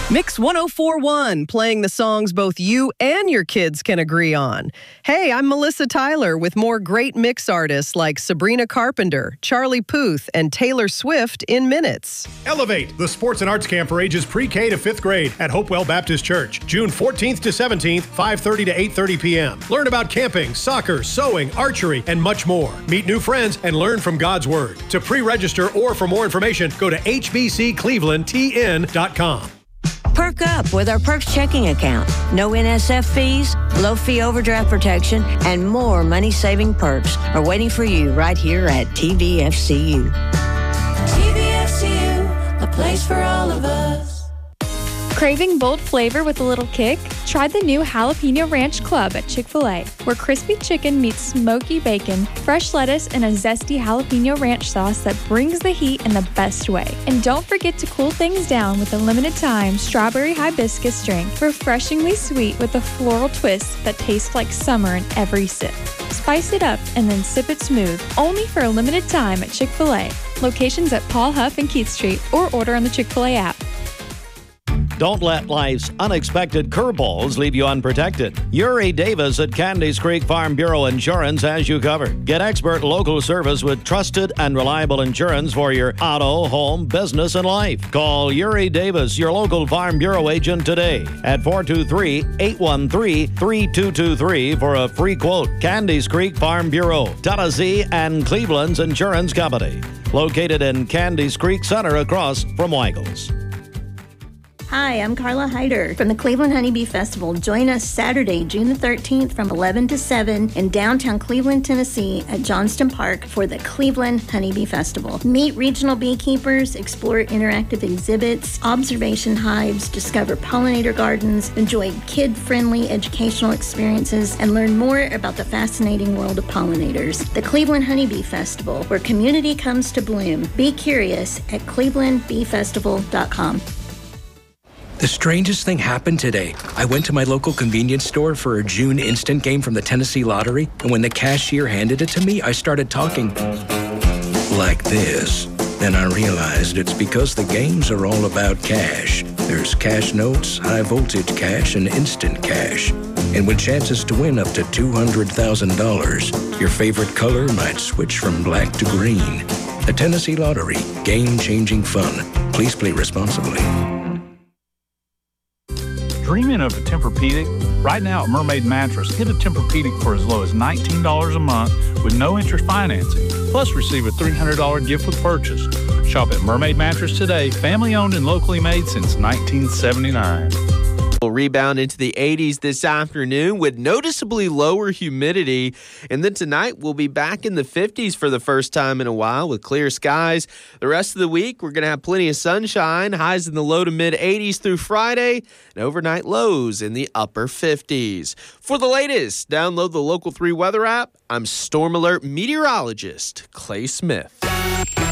Mix 104.1, playing the songs both you and your kids can agree on. Hey, I'm Melissa Tyler with more great mix artists like Sabrina Carpenter, Charlie Puth, and Taylor Swift in minutes. Elevate, the sports and arts camp for ages pre-K to 5th grade at Hopewell Baptist Church, June 14th to 17th, 5:30 to 8:30 p.m. Learn about camping, soccer, sewing, archery, and much more. Meet new friends and learn from God's Word. To pre-register or for more information, go to hbcclevelandtn.com. Perk up with our Perks checking account. No NSF fees, low fee overdraft protection, and more money-saving perks are waiting for you right here at TVFCU. TVFCU, a place for all of us. Craving bold flavor with a little kick? Try the new Jalapeno Ranch Club at Chick-fil-A, where crispy chicken meets smoky bacon, fresh lettuce, and a zesty jalapeno ranch sauce that brings the heat in the best way. And don't forget to cool things down with a limited-time strawberry hibiscus drink, refreshingly sweet with a floral twist that tastes like summer in every sip. Spice it up and then sip it smooth, only for a limited time at Chick-fil-A. Locations at Paul Huff and Keith Street, or order on the Chick-fil-A app. Don't let life's unexpected curveballs leave you unprotected. Uri Davis at Candies Creek Farm Bureau Insurance has you covered. Get expert local service with trusted and reliable insurance for your auto, home, business, and life. Call Uri Davis, your local Farm Bureau agent, today at 423-813-3223 for a free quote. Candies Creek Farm Bureau, Tennessee, and Cleveland's insurance company. Located in Candies Creek Center across from Weigel's. Hi, I'm Carla Hyder from the Cleveland Honeybee Festival. Join us Saturday, June the 13th from 11 to 7 in downtown Cleveland, Tennessee at Johnston Park for the Cleveland Honeybee Festival. Meet regional beekeepers, explore interactive exhibits, observation hives, discover pollinator gardens, enjoy kid-friendly educational experiences, and learn more about the fascinating world of pollinators. The Cleveland Honeybee Festival, where community comes to bloom. Be curious at clevelandbeefestival.com. The strangest thing happened today. I went to my local convenience store for a June instant game from the Tennessee Lottery, and when the cashier handed it to me, I started talking like this. Then I realized it's because the games are all about cash. There's cash notes, high voltage cash, and instant cash. And with chances to win up to $200,000, your favorite color might switch from black to green. The Tennessee Lottery, game-changing fun. Please play responsibly. Dreaming of a Tempur-Pedic? Right now at Mermaid Mattress, get a Tempur-Pedic for as low as $19 a month with no interest financing. Plus, receive a $300 gift with purchase. Shop at Mermaid Mattress today, family owned and locally made since 1979. We'll rebound into the 80s this afternoon with noticeably lower humidity. And then tonight we'll be back in the 50s for the first time in a while with clear skies. The rest of the week we're going to have plenty of sunshine, highs in the low to mid 80s through Friday, and overnight lows in the upper 50s. For the latest, download the Local 3 weather app. I'm Storm Alert meteorologist Clay Smith.